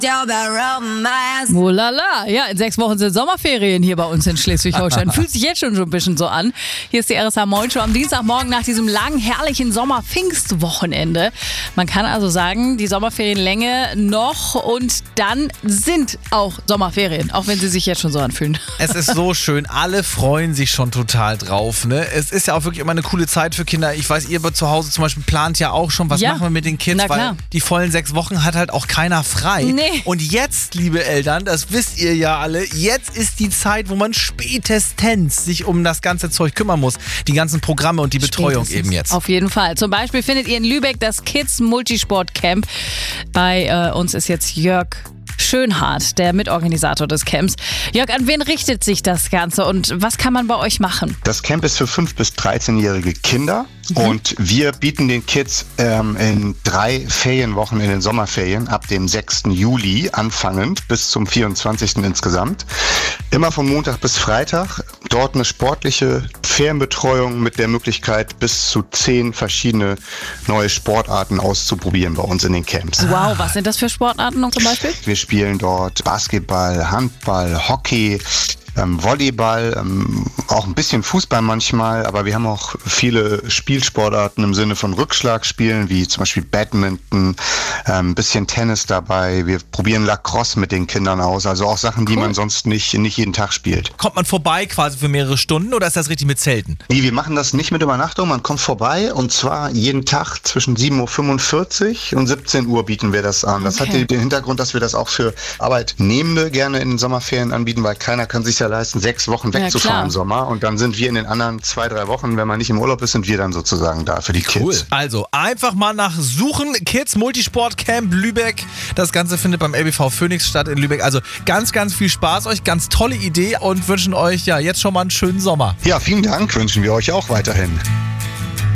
Oh la la. Ja, in 6 Wochen sind Sommerferien hier bei uns in Schleswig-Holstein. Fühlt sich jetzt schon so ein bisschen so an. Hier ist die RSH Moin Show am Dienstagmorgen nach diesem langen, herrlichen Sommer-Pfingstwochenende. Man kann also sagen, die Sommerferienlänge noch und dann sind auch Sommerferien, auch wenn sie sich jetzt schon so anfühlen. Es ist so schön, alle freuen sich schon total drauf. Ne? Es ist ja auch wirklich immer eine coole Zeit für Kinder. Ich weiß, ihr zu Hause zum Beispiel plant ja auch schon, was machen wir mit den Kids, weil die vollen 6 Wochen hat halt auch keiner frei. Nee. Und jetzt, liebe Eltern, das wisst ihr ja alle, jetzt ist die Zeit, wo man spätestens sich um das ganze Zeug kümmern muss. Die ganzen Programme und die Betreuung eben jetzt. Auf jeden Fall. Zum Beispiel findet ihr in Lübeck das Kids Multisport Camp. Bei uns ist jetzt Jörg Schönhardt, der Mitorganisator des Camps. Jörg, an wen richtet sich das Ganze und was kann man bei euch machen? Das Camp ist für 5- bis 13-jährige Kinder und wir bieten den Kids in 3 Ferienwochen in den Sommerferien ab dem 6. Juli anfangend bis zum 24. insgesamt. Immer von Montag bis Freitag. Dort eine sportliche Ferienbetreuung mit der Möglichkeit, bis zu 10 verschiedene neue Sportarten auszuprobieren bei uns in den Camps. Wow, was sind das für Sportarten noch zum Beispiel? Wir spielen dort Basketball, Handball, Hockey, Volleyball, auch ein bisschen Fußball manchmal, aber wir haben auch viele Spielsportarten im Sinne von Rückschlagspielen, wie zum Beispiel Badminton, ein bisschen Tennis dabei. Wir probieren Lacrosse mit den Kindern aus, also auch Sachen, die man sonst nicht jeden Tag spielt. Kommt man vorbei quasi für mehrere Stunden oder ist das richtig mit Zelten? Nee, wir machen das nicht mit Übernachtung, man kommt vorbei und zwar jeden Tag zwischen 7.45 Uhr und 17 Uhr bieten wir das an. Das hat den Hintergrund, dass wir das auch für Arbeitnehmende gerne in den Sommerferien anbieten, weil keiner kann sich ja leisten, 6 Wochen wegzufahren im Sommer und dann sind wir in den anderen 2-3 Wochen, wenn man nicht im Urlaub ist, sind wir dann sozusagen da für die Kids. Cool. Also einfach mal nach suchen, Kids Multisport Camp Lübeck. Das Ganze findet beim LBV Phoenix statt in Lübeck. Also ganz, ganz viel Spaß euch, ganz tolle Idee und wünschen euch ja jetzt schon mal einen schönen Sommer. Ja, vielen Dank, wünschen wir euch auch weiterhin.